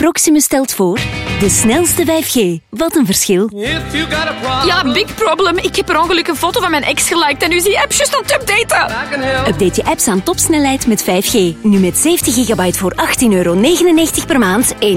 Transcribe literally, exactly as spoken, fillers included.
Proximus stelt voor de snelste vijf G. Wat een verschil. Ja, big problem. Ik heb per ongeluk een foto van mijn ex geliked en nu is die app juist aan het updaten. Update je apps aan topsnelheid met vijf G. Nu met zeventig gigabyte voor achttien euro negenennegentig per maand.